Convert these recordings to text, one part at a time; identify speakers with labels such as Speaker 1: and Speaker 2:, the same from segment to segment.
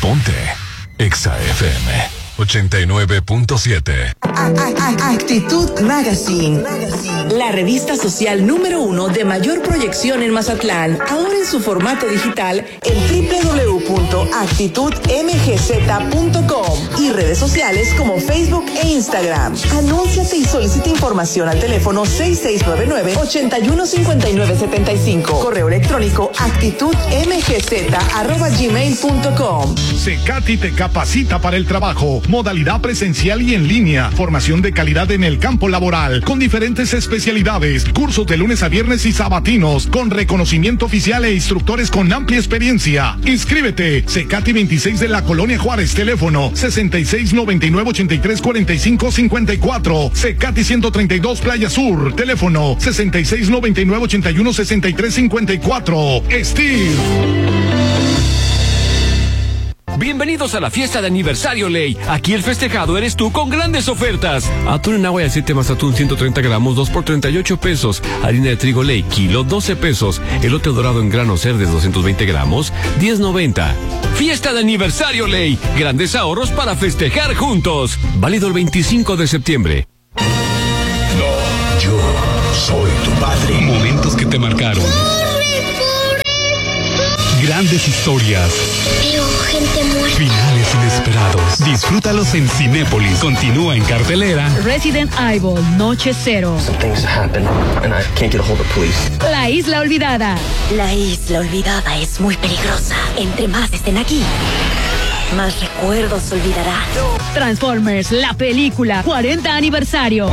Speaker 1: Ponte Exa FM 89.7.
Speaker 2: Actitud Magazine, la revista social número 1 de mayor proyección en Mazatlán, ahora en su formato digital en www.actitudmgz.com y redes sociales como Facebook e Instagram. Anúnciate y solicita información al teléfono 6699-815975. Correo electrónico actitudmgz@gmail.com.
Speaker 3: Secati te capacita para el trabajo. Modalidad presencial y en línea. Formación de calidad en el campo laboral. Con diferentes especialidades. Cursos de lunes a viernes y sabatinos. Con reconocimiento oficial e instructores con amplia experiencia. Inscríbete. Secati 26 de la Colonia Juárez. Teléfono 6699-834554. Secati 132 Playa Sur. Teléfono 6699-816354. Steve.
Speaker 4: Bienvenidos a la fiesta de aniversario Ley. Aquí el festejado eres tú con grandes ofertas. Atún en agua de aceite más atún 130 gramos, 2 por 38 pesos. Harina de trigo Ley, kilo, 12 pesos. Elote dorado en grano Cerdes 220 gramos, 10.90. Fiesta de aniversario Ley. Grandes ahorros para festejar juntos. Válido el 25 de septiembre.
Speaker 1: No, yo soy tu padre.
Speaker 5: Momentos que te marcaron. Grandes historias.
Speaker 6: Veo gente muerta.
Speaker 5: Finales inesperados. Disfrútalos en Cinépolis. Continúa en cartelera
Speaker 7: Resident Evil, Noche Cero. La Isla Olvidada.
Speaker 6: La Isla Olvidada es muy peligrosa. Entre más estén aquí, más recuerdos olvidarán.
Speaker 7: Transformers, la película, 40 aniversario.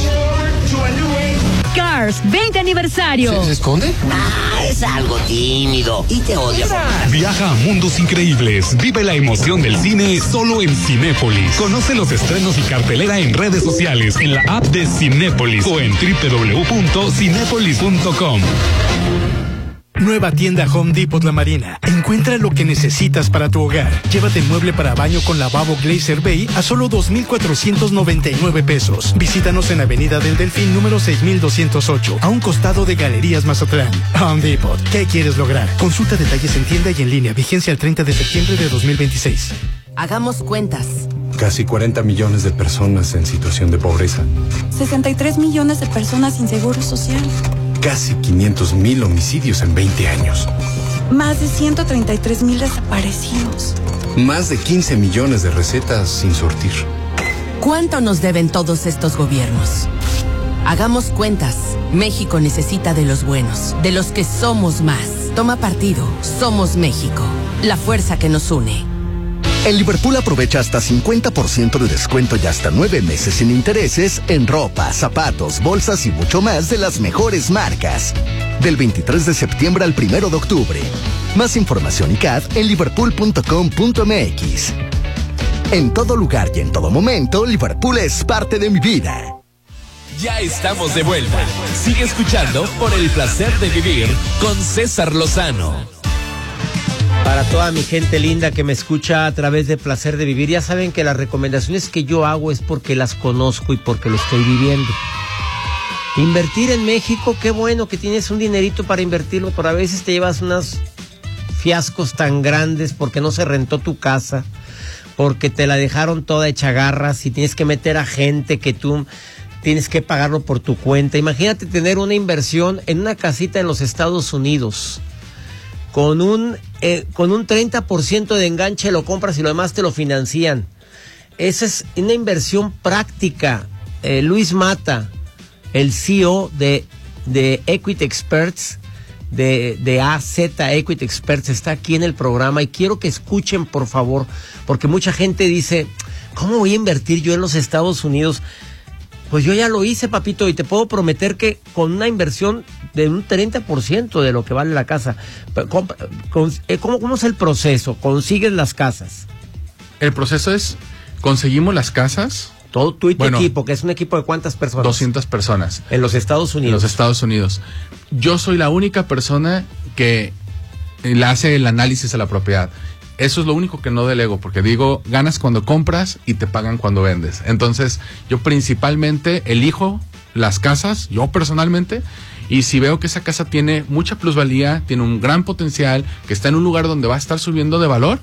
Speaker 7: Cars, 20 aniversario.
Speaker 8: ¿Se esconde?
Speaker 9: Es algo tímido y te odia.
Speaker 5: Viaja a mundos increíbles. Vive la emoción del cine solo en Cinépolis. Conoce los estrenos y cartelera en redes sociales, en la app de Cinépolis o en www.cinepolis.com.
Speaker 10: Nueva tienda Home Depot La Marina. Encuentra lo que necesitas para tu hogar. Llévate mueble para baño con lavabo Glacier Bay a solo 2,499 pesos. Visítanos en Avenida del Delfín número 6208, a un costado de Galerías Mazatlán. Home Depot. ¿Qué quieres lograr? Consulta detalles en tienda y en línea. Vigencia el 30 de septiembre de 2026.
Speaker 11: Hagamos cuentas.
Speaker 12: Casi 40 millones de personas en situación de pobreza.
Speaker 13: 63 millones de personas sin seguro social.
Speaker 12: Casi 500,000 homicidios en 20 años.
Speaker 13: Más de 133,000 desaparecidos.
Speaker 12: Más de 15 millones de recetas sin surtir.
Speaker 11: ¿Cuánto nos deben todos estos gobiernos? Hagamos cuentas. México necesita de los buenos, de los que somos más. Toma partido. Somos México. La fuerza que nos une.
Speaker 14: En Liverpool aprovecha hasta 50% de descuento y hasta 9 meses sin intereses en ropa, zapatos, bolsas y mucho más de las mejores marcas. Del 23 de septiembre al 1 de octubre. Más información y CAD en liverpool.com.mx. En todo lugar y en todo momento, Liverpool es parte de mi vida.
Speaker 15: Ya estamos de vuelta. Sigue escuchando Por el Placer de Vivir con César Lozano.
Speaker 16: Para toda mi gente linda que me escucha a través de Placer de Vivir, ya saben que las recomendaciones que yo hago es porque las conozco y porque lo estoy viviendo. Invertir en México, qué bueno que tienes un dinerito para invertirlo, pero a veces te llevas unos fiascos tan grandes porque no se rentó tu casa, porque te la dejaron toda hecha garras y tienes que meter a gente que tú tienes que pagarlo por tu cuenta. Imagínate tener una inversión en una casita en los Estados Unidos. Con un 30% de enganche lo compras y lo demás te lo financian. Esa es una inversión práctica. Luis Mata, el CEO de Equity Experts, de AZ Equity Experts, está aquí en el programa y quiero que escuchen, por favor, porque mucha gente dice, ¿cómo voy a invertir yo en los Estados Unidos? Pues yo ya lo hice, papito, y te puedo prometer que con una inversión de un 30% de lo que vale la casa. ¿Cómo es el proceso? ¿Consigues las casas?
Speaker 17: El proceso es, conseguimos las casas.
Speaker 16: Todo tú y tu equipo, que es un equipo de ¿cuántas personas?
Speaker 17: 200 personas.
Speaker 16: En los Estados Unidos.
Speaker 17: En los Estados Unidos. Yo soy la única persona que le hace el análisis a la propiedad. Eso es lo único que no delego, porque digo, ganas cuando compras y te pagan cuando vendes. Entonces, yo principalmente elijo las casas, yo personalmente, y si veo que esa casa tiene mucha plusvalía, tiene un gran potencial, que está en un lugar donde va a estar subiendo de valor,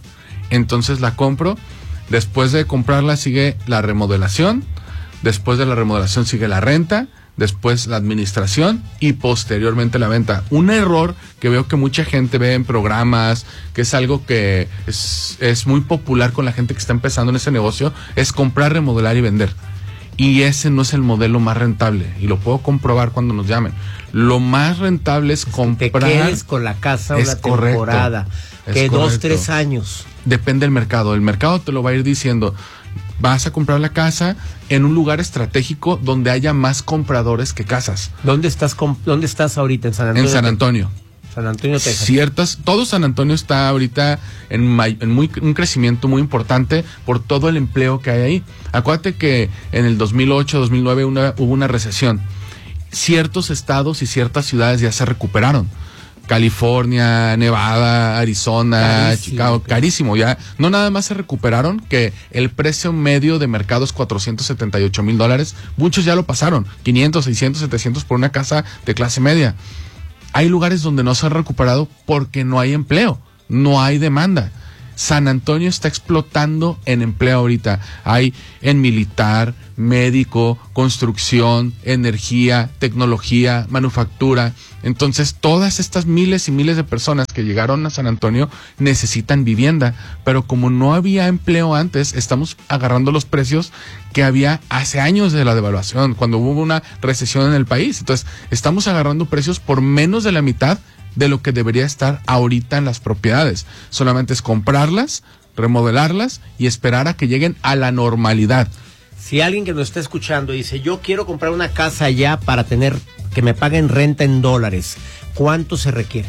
Speaker 17: Entonces la compro. Después de comprarla sigue la remodelación. Después de la remodelación sigue la renta. Después la administración y posteriormente la venta. Un error que veo que mucha gente ve en programas, que es algo que es muy popular con la gente que está empezando en ese negocio, es comprar, remodelar y vender. Y ese no es el modelo más rentable, y lo puedo comprobar cuando nos llamen. Lo más rentable es comprar.
Speaker 16: Te quedes con la casa una temporada, que 2-3 años.
Speaker 17: Depende del mercado. El mercado te lo va a ir diciendo. Vas a comprar la casa en un lugar estratégico donde haya más compradores que casas.
Speaker 16: ¿Dónde estás ahorita? ¿En San Antonio?
Speaker 17: En San Antonio.
Speaker 16: San Antonio, Texas.
Speaker 17: Todo San Antonio está ahorita en un crecimiento muy importante por todo el empleo que hay ahí. Acuérdate que en el 2008, 2009 hubo una recesión. Ciertos estados y ciertas ciudades ya se recuperaron. California, Nevada, Arizona, Chicago, carísimo. Ya no nada más se recuperaron, que el precio medio de mercado es $478,000. Muchos ya lo pasaron, 500, 600, 700 por una casa de clase media. Hay lugares donde no se han recuperado porque no hay empleo, no hay demanda. San Antonio está explotando en empleo ahorita. Hay en militar, médico, construcción, energía, tecnología, manufactura. Entonces, todas estas miles y miles de personas que llegaron a San Antonio necesitan vivienda. Pero como no había empleo antes, estamos agarrando los precios que había hace años de la devaluación, cuando hubo una recesión en el país. Entonces, estamos agarrando precios por menos de la mitad de lo que debería estar ahorita en las propiedades. Solamente es comprarlas, remodelarlas y esperar a que lleguen a la normalidad.
Speaker 16: Si alguien que nos está escuchando dice, yo quiero comprar una casa ya para tener que me paguen renta en dólares, ¿cuánto se requiere?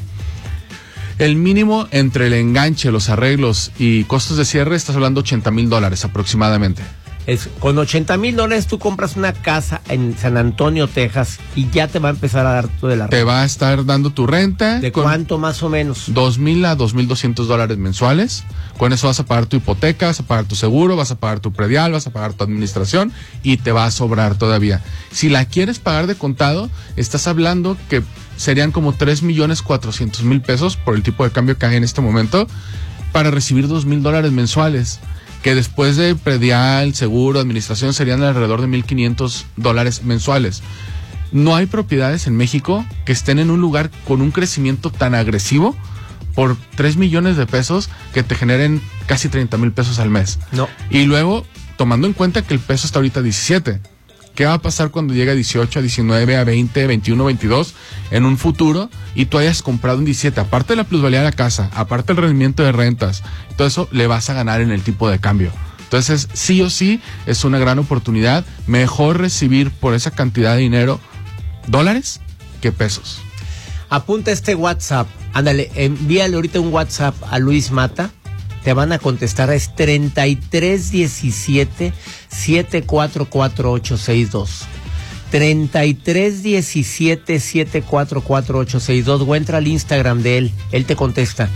Speaker 17: El mínimo entre el enganche, los arreglos y costos de cierre, estás hablando $80,000 aproximadamente.
Speaker 16: Con $80,000 tú compras una casa en San Antonio, Texas, y ya te va a empezar a dar todo de la renta.
Speaker 17: Te va a estar dando tu renta.
Speaker 16: ¿De cuánto más o menos?
Speaker 17: $2,000 a $2,200 mensuales. Con eso vas a pagar tu hipoteca, vas a pagar tu seguro, vas a pagar tu predial, vas a pagar tu administración y te va a sobrar todavía. Si la quieres pagar de contado, estás hablando que serían como $3,400,000 por el tipo de cambio que hay en este momento para recibir $2,000 mensuales. Que después de predial, seguro, administración serían alrededor de $1,500 mensuales. No hay propiedades en México que estén en un lugar con un crecimiento tan agresivo por $3 millones que te generen casi $30,000 al mes.
Speaker 16: No.
Speaker 17: Y luego, tomando en cuenta que el peso está ahorita a 17, ¿qué va a pasar cuando llegue a 18, a 19, a 20, 21, 22 en un futuro y tú hayas comprado un 17? Aparte de la plusvalía de la casa, aparte del rendimiento de rentas, todo eso le vas a ganar en el tipo de cambio. Entonces, sí o sí, es una gran oportunidad. Mejor recibir por esa cantidad de dinero dólares que pesos.
Speaker 16: Apunta este WhatsApp. Ándale, envíale ahorita un WhatsApp a Luis Mata. Te van a contestar, es 3317-744862. 3317-744862. O entra al Instagram de él. Él te contesta.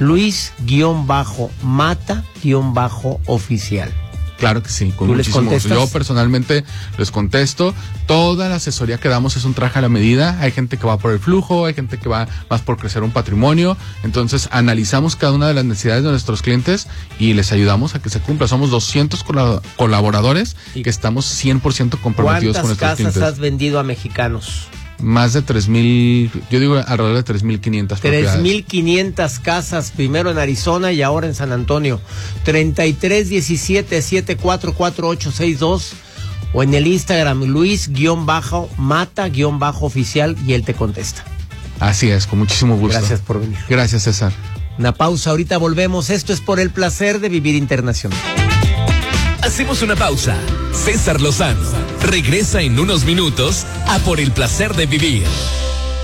Speaker 16: Luis-Mata-oficial.
Speaker 17: Claro que sí, con muchísimo gusto. Yo personalmente les contesto. Toda la asesoría que damos es un traje a la medida. Hay gente que va por el flujo, hay gente que va más por crecer un patrimonio. Entonces analizamos cada una de las necesidades de nuestros clientes y les ayudamos a que se cumpla. Somos 200 colaboradores que estamos 100% comprometidos con nuestros clientes.
Speaker 16: ¿Cuántas casas has vendido a mexicanos?
Speaker 17: Más de 3,000, yo digo alrededor de 3,500 propiedades.
Speaker 16: 3,500 casas, primero en Arizona y ahora en San Antonio. 3317-744862 o en el Instagram Luis-Mata-oficial y él te contesta.
Speaker 17: Así es, con muchísimo gusto.
Speaker 16: Gracias por venir.
Speaker 17: Gracias, César.
Speaker 16: Una pausa, ahorita volvemos. Esto es Por el Placer de Vivir Internacional.
Speaker 15: Hacemos una pausa. César Lozano regresa en unos minutos a Por el Placer de Vivir.